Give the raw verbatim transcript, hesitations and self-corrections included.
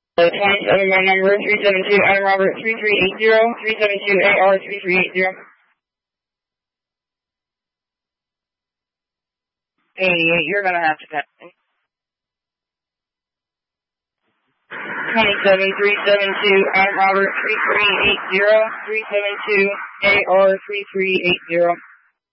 twenty-seven, my number, three seven two, Adam Robert, three three eight zero, three seven two A R three three eight zero. eighty-eight, you're going to have to pass me. twenty-seven, three seven two, Adam Robert, three three eight zero, three seven two A R three three eight zero.